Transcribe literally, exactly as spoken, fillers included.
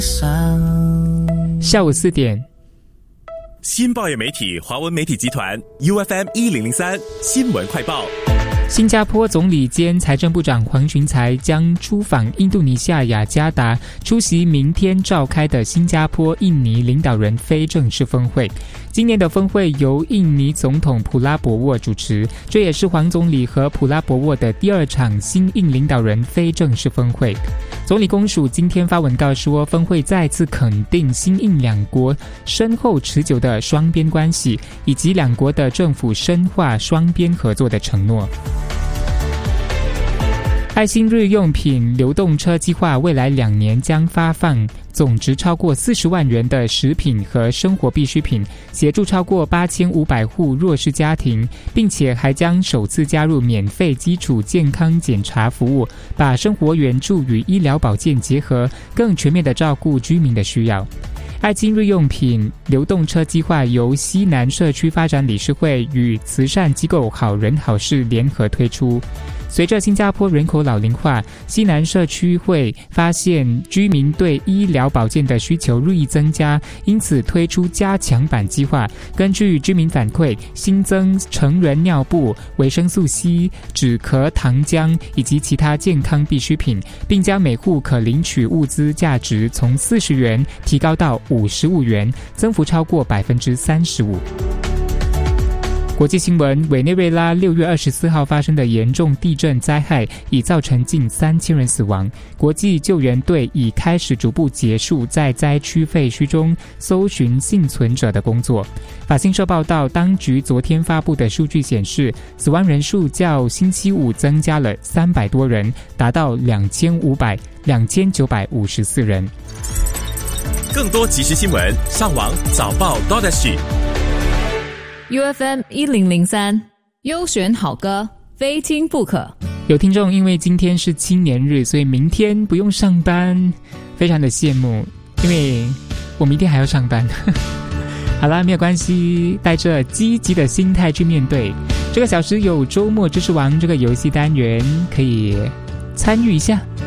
下午四点， 新报业媒体华文媒体集团 U F M 一零零三新闻快报。 新加坡总理兼财政部长黄循财将出访印度尼西亚雅加达，出席明天召开的新加坡印尼领导人非正式峰会。今年的峰会由印尼总统普拉博沃主持，这也是黄总理和普拉博沃的第二场新印领导人非正式峰会。总理公署今天发文告说，峰会再次肯定新印两国深厚持久的双边关系，以及两国的政府深化双边合作的承诺。爱心日用品流动车计划未来两年将发放总值超过四十万元的食品和生活必需品，协助超过八千五百户弱势家庭，并且还将首次加入免费基础健康检查服务，把生活援助与医疗保健结合，更全面地照顾居民的需要。爱心日用品流动车计划由西南社区发展理事会与慈善机构好人好事联合推出。随着新加坡人口老龄化，西南社区会发现居民对医疗保健的需求日益增加，因此推出加强版计划，根据居民反馈，新增成人尿布、维生素 C、止咳糖浆以及其他健康必需品，并将每户可领取物资价值从四十元提高到五十五元，增幅超过百分之三十五。国际新闻，委内瑞拉六月二十四号发生的严重地震灾害已造成近三千人死亡，国际救援队已开始逐步结束在灾区废墟中搜寻幸存者的工作。法新社报道，当局昨天发布的数据显示，死亡人数较星期五增加了三百多人，达到两千五百、两千九百五十四人。 更多即时新闻，上网早报 .U F M 一零零三优选好歌，非听不可。 有听众因为今天是青年日，所以明天不用上班，非常的羡慕，因为我明天还要上班。好啦，没有关系，带着积极的心态去面对。这个小时有周末知识王这个游戏单元，可以参与一下。